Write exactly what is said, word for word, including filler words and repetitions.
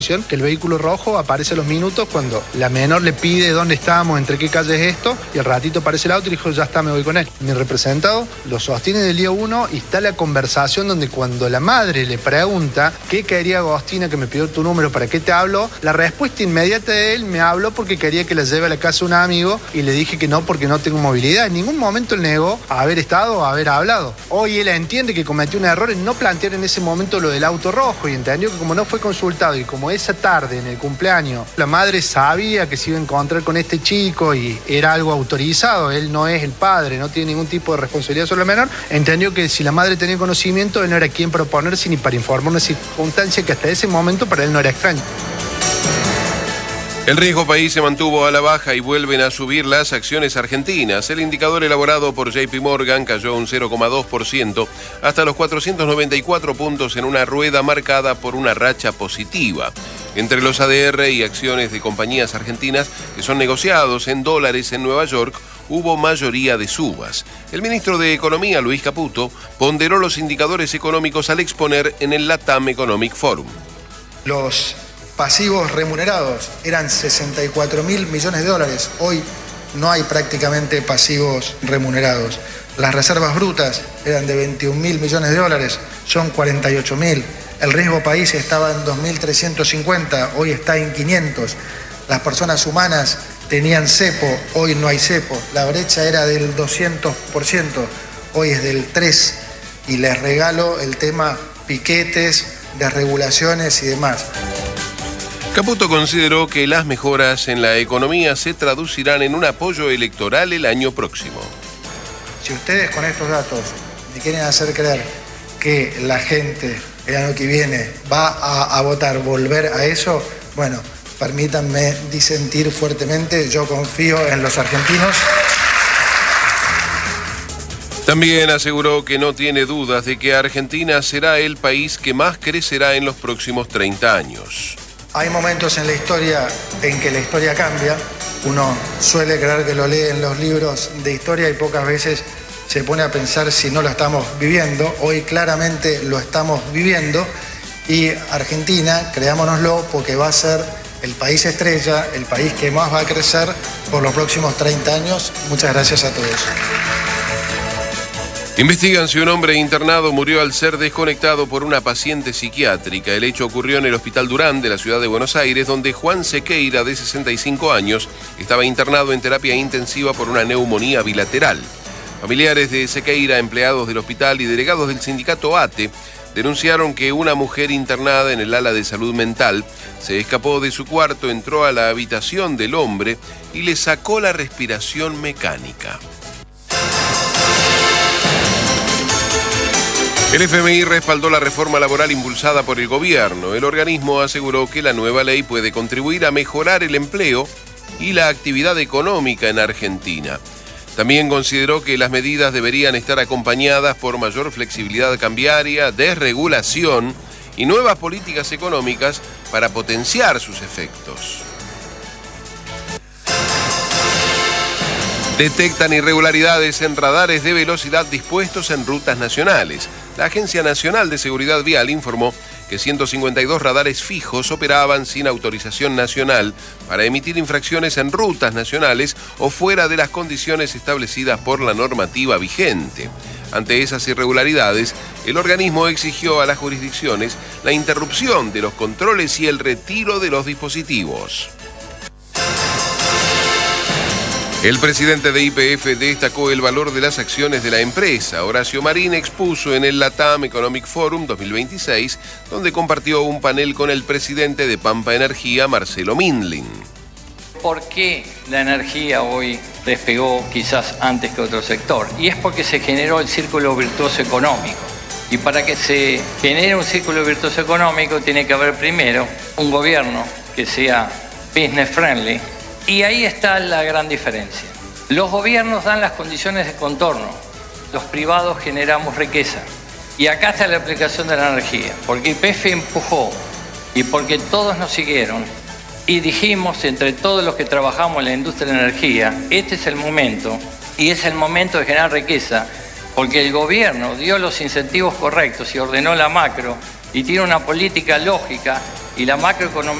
que el vehículo rojo aparece a los minutos cuando la menor le pide dónde estamos, entre qué calle es esto, y al ratito aparece el auto y dijo, ya está, me voy con él. Mi representado lo sostiene del día uno y está la conversación donde cuando la madre le pregunta qué quería Agostina, que me pidió tu número, ¿para qué te hablo? La respuesta inmediata de él, me habló porque quería que la lleve a la casa un amigo y le dije que no porque no tengo movilidad. En ningún momento él negó haber estado o haber hablado. Hoy él entiende que cometió un error en no plantear en ese momento lo del auto rojo y entendió que como no fue consultado y como esa tarde en el cumpleaños la madre sabía que se iba a encontrar con este chico y era algo autorizado, él no es el padre, no tiene ningún tipo de responsabilidad sobre la menor, entendió que si la madre tenía conocimiento él no era quien proponerse ni para informar una circunstancia que hasta ese momento para él no era extraña. El riesgo país se mantuvo a la baja y vuelven a subir las acciones argentinas. El indicador elaborado por J P Morgan cayó un cero coma dos por ciento hasta los cuatrocientos noventa y cuatro puntos en una rueda marcada por una racha positiva. Entre los A D R y acciones de compañías argentinas que son negociados en dólares en Nueva York, hubo mayoría de subas. El ministro de Economía, Luis Caputo, ponderó los indicadores económicos al exponer en el LATAM Economic Forum. Los pasivos remunerados eran sesenta y cuatro mil millones de dólares. Hoy no hay prácticamente pasivos remunerados. Las reservas brutas eran de veintiún mil millones de dólares, son cuarenta y ocho mil. El riesgo país estaba en dos mil trescientos cincuenta, hoy está en quinientos. Las personas humanas tenían cepo, hoy no hay cepo. La brecha era del doscientos por ciento, hoy es del tres por ciento. Y les regalo el tema piquetes, desregulaciones y demás. Caputo consideró que las mejoras en la economía se traducirán en un apoyo electoral el año próximo. Si ustedes con estos datos me quieren hacer creer que la gente el año que viene va a, a votar, volver a eso, bueno, permítanme disentir fuertemente, yo confío en los argentinos. También aseguró que no tiene dudas de que Argentina será el país que más crecerá en los próximos treinta años. Hay momentos en la historia en que la historia cambia. Uno suele creer que lo lee en los libros de historia y pocas veces se pone a pensar si no lo estamos viviendo. Hoy claramente lo estamos viviendo y Argentina, creámonoslo, porque va a ser el país estrella, el país que más va a crecer por los próximos treinta años. Muchas gracias a todos. Investigan si un hombre internado murió al ser desconectado por una paciente psiquiátrica. El hecho ocurrió en el Hospital Durán de la ciudad de Buenos Aires, donde Juan Sequeira, de sesenta y cinco años, estaba internado en terapia intensiva por una neumonía bilateral. Familiares de Sequeira, empleados del hospital y delegados del sindicato ATE denunciaron que una mujer internada en el ala de salud mental se escapó de su cuarto, entró a la habitación del hombre y le sacó la respiración mecánica. El F M I respaldó la reforma laboral impulsada por el gobierno. El organismo aseguró que la nueva ley puede contribuir a mejorar el empleo y la actividad económica en Argentina. También consideró que las medidas deberían estar acompañadas por mayor flexibilidad cambiaria, desregulación y nuevas políticas económicas para potenciar sus efectos. Detectan irregularidades en radares de velocidad dispuestos en rutas nacionales. La Agencia Nacional de Seguridad Vial informó que ciento cincuenta y dos radares fijos operaban sin autorización nacional para emitir infracciones en rutas nacionales o fuera de las condiciones establecidas por la normativa vigente. Ante esas irregularidades, el organismo exigió a las jurisdicciones la interrupción de los controles y el retiro de los dispositivos. El presidente de Y P F destacó el valor de las acciones de la empresa. Horacio Marín expuso en el LATAM Economic Forum dos mil veintiséis, donde compartió un panel con el presidente de Pampa Energía, Marcelo Mindlin. ¿Por qué la energía hoy despegó quizás antes que otro sector? Y es porque se generó el círculo virtuoso económico. Y para que se genere un círculo virtuoso económico tiene que haber primero un gobierno que sea business friendly. Y ahí está la gran diferencia. Los gobiernos dan las condiciones de contorno, los privados generamos riqueza. Y acá está la aplicación de la energía, porque Y P F empujó y porque todos nos siguieron y dijimos entre todos los que trabajamos en la industria de la energía, este es el momento y es el momento de generar riqueza porque el gobierno dio los incentivos correctos y ordenó la macro y tiene una política lógica y la macroeconomía